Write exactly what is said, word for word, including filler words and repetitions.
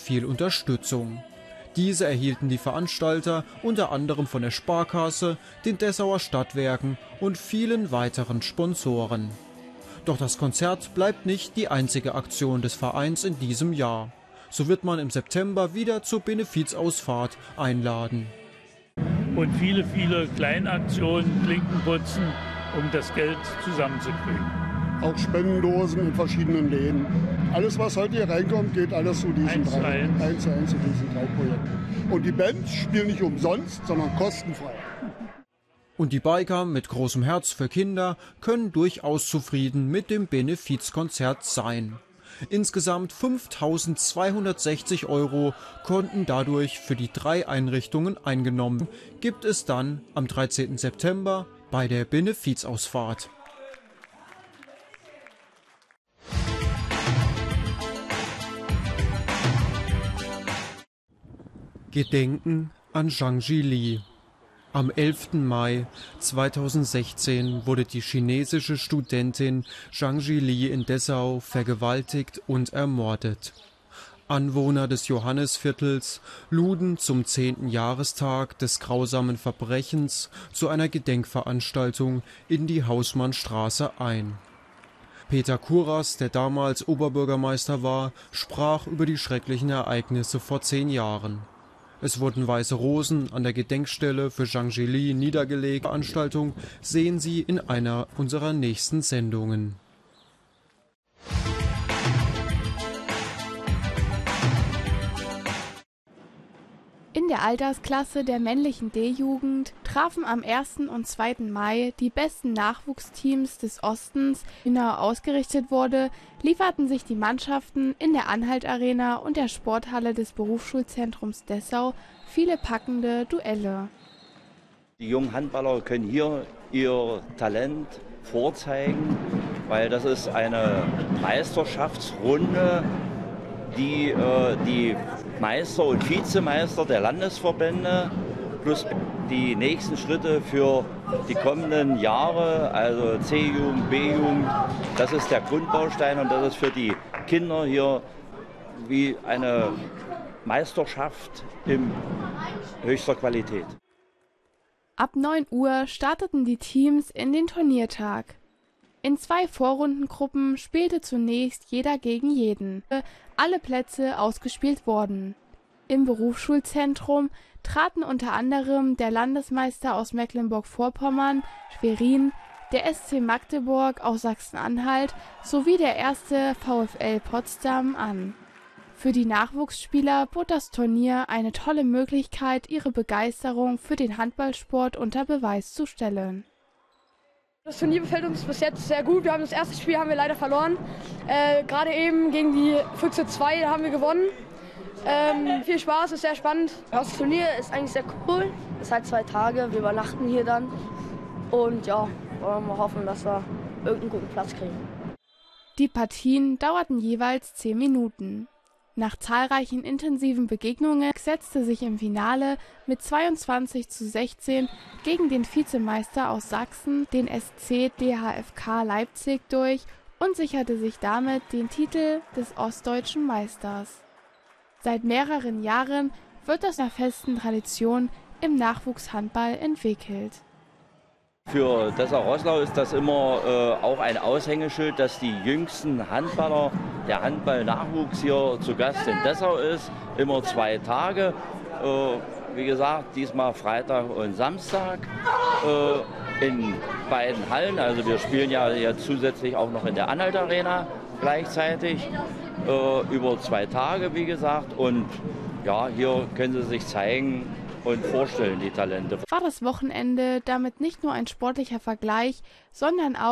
viel Unterstützung. Diese erhielten die Veranstalter unter anderem von der Sparkasse, den Dessauer Stadtwerken und vielen weiteren Sponsoren. Doch das Konzert bleibt nicht die einzige Aktion des Vereins in diesem Jahr. So wird man im September wieder zur Benefizausfahrt einladen. Und viele, viele Kleinaktionen, Klinken putzen, um das Geld zusammenzukriegen. Auch Spendendosen in verschiedenen Läden. Alles, was heute hier reinkommt, geht alles zu diesen eins drei, eins. eins zu eins zu diesen drei Projekten. Und die Bands spielen nicht umsonst, sondern kostenfrei. Und die Biker mit großem Herz für Kinder können durchaus zufrieden mit dem Benefizkonzert sein. Insgesamt fünftausendzweihundertsechzig Euro konnten dadurch für die drei Einrichtungen eingenommen. Gibt es dann am dreizehnten September bei der Benefizausfahrt. Gedenken an Zhang Zhili. Am elften Mai zweitausendsechzehn wurde die chinesische Studentin Zhang Zhili in Dessau vergewaltigt und ermordet. Anwohner des Johannisviertels luden zum zehnten Jahrestag des grausamen Verbrechens zu einer Gedenkveranstaltung in die Hausmannstraße ein. Peter Kuras, der damals Oberbürgermeister war, sprach über die schrecklichen Ereignisse vor zehn Jahren. Es wurden weiße Rosen an der Gedenkstelle für Zhang Zhili niedergelegt. Die Veranstaltung sehen Sie in einer unserer nächsten Sendungen. In der Altersklasse der männlichen D-Jugend trafen am ersten und zweiten Mai die besten Nachwuchsteams des Ostens. Genau ausgerichtet wurde, lieferten sich die Mannschaften in der Anhalt-Arena und der Sporthalle des Berufsschulzentrums Dessau viele packende Duelle. Die jungen Handballer können hier ihr Talent vorzeigen, weil das ist eine Meisterschaftsrunde, die äh, die Meister und Vizemeister der Landesverbände plus die nächsten Schritte für die kommenden Jahre, also C-Jugend, B-Jugend, das ist der Grundbaustein und das ist für die Kinder hier wie eine Meisterschaft in höchster Qualität. Ab neun Uhr starteten die Teams in den Turniertag. In zwei Vorrundengruppen spielte zunächst jeder gegen jeden. Alle Plätze ausgespielt wurden. Im Berufsschulzentrum traten unter anderem der Landesmeister aus Mecklenburg-Vorpommern, Schwerin, der S C Magdeburg aus Sachsen-Anhalt sowie der erste VfL Potsdam an. Für die Nachwuchsspieler bot das Turnier eine tolle Möglichkeit, ihre Begeisterung für den Handballsport unter Beweis zu stellen. Das Turnier gefällt uns bis jetzt sehr gut. Wir haben das erste Spiel haben wir leider verloren. Äh, Gerade eben gegen die Füchse zwei haben wir gewonnen. Ähm, viel Spaß, ist sehr spannend. Das Turnier ist eigentlich sehr cool. Es ist halt zwei Tage, wir übernachten hier dann. Und ja, wollen wir mal hoffen, dass wir irgendeinen guten Platz kriegen. Die Partien dauerten jeweils zehn Minuten. Nach zahlreichen intensiven Begegnungen setzte sich im Finale mit zweiundzwanzig zu sechzehn gegen den Vizemeister aus Sachsen, den S C D H F K Leipzig, durch und sicherte sich damit den Titel des ostdeutschen Meisters. Seit mehreren Jahren wird das nach festen Tradition im Nachwuchshandball entwickelt. Für Dessau-Roßlau ist das immer äh, auch ein Aushängeschild, dass die jüngsten Handballer, der Handball-Nachwuchs hier zu Gast in Dessau ist. Immer zwei Tage, äh, wie gesagt, diesmal Freitag und Samstag äh, in beiden Hallen. Also wir spielen ja jetzt zusätzlich auch noch in der Anhalt-Arena gleichzeitig, äh, über zwei Tage, wie gesagt. Und ja, hier können sie sich zeigen und vorstellen, die Talente. War das Wochenende damit nicht nur ein sportlicher Vergleich, sondern auch